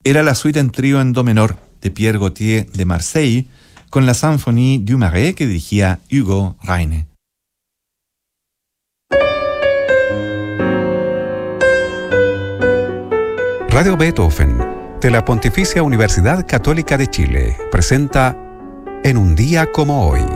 era la suite en trío en do menor de Pierre Gauthier de Marseille con la Symphonie du Marais que dirigía Hugo Reine. Radio Beethoven, de la Pontificia Universidad Católica de Chile, presenta En un día como hoy.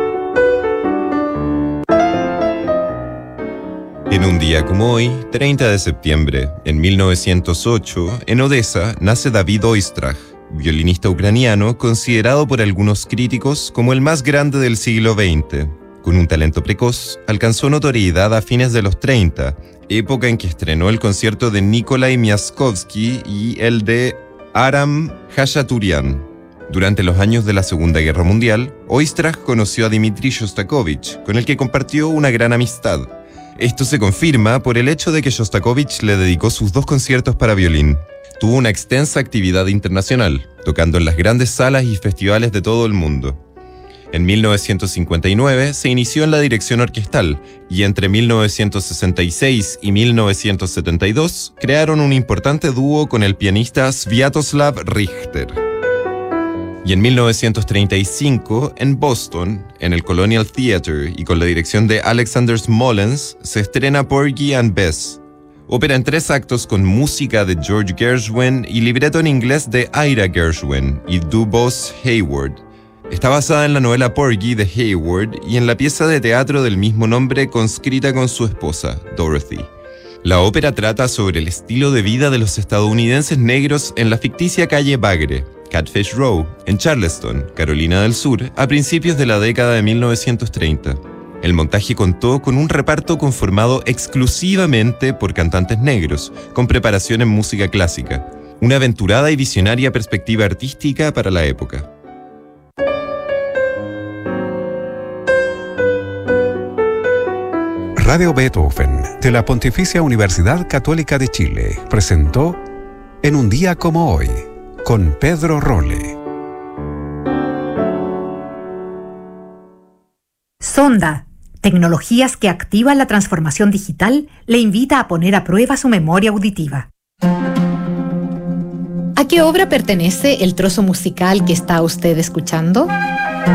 En un día como hoy, 30 de septiembre, en 1908, en Odessa, nace David Oistrakh, violinista ucraniano considerado por algunos críticos como el más grande del siglo XX. Con un talento precoz, alcanzó notoriedad a fines de los 30, época en que estrenó el concierto de Nikolai Miaskovsky y el de Aram Khachaturian. Durante los años de la Segunda Guerra Mundial, Oistrakh conoció a Dmitri Shostakovich, con el que compartió una gran amistad. Esto se confirma por el hecho de que Shostakovich le dedicó sus 2 conciertos para violín. Tuvo una extensa actividad internacional, tocando en las grandes salas y festivales de todo el mundo. En 1959 se inició en la dirección orquestal y entre 1966 y 1972 crearon un importante dúo con el pianista Sviatoslav Richter. Y en 1935, en Boston, en el Colonial Theatre y con la dirección de Alexander Smolensk, se estrena Porgy and Bess, ópera en 3 actos con música de George Gershwin y libreto en inglés de Ira Gershwin y DuBois Hayward. Está basada en la novela Porgy de Hayward y en la pieza de teatro del mismo nombre conscrita con su esposa, Dorothy. La ópera trata sobre el estilo de vida de los estadounidenses negros en la ficticia calle Bagre, Catfish Row, en Charleston, Carolina del Sur, a principios de la década de 1930. El montaje contó con un reparto conformado exclusivamente por cantantes negros, con preparación en música clásica. Una aventurada y visionaria perspectiva artística para la época. Radio Beethoven, de la Pontificia Universidad Católica de Chile, presentó En un día como hoy, con Pedro Rolle. Sonda, tecnologías que activan la transformación digital, le invita a poner a prueba su memoria auditiva. ¿A qué obra pertenece el trozo musical que está usted escuchando?